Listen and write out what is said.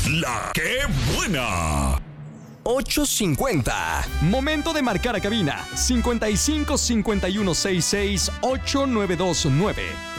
La que buena. 8:50. Momento de marcar a cabina 55 51 66 8929.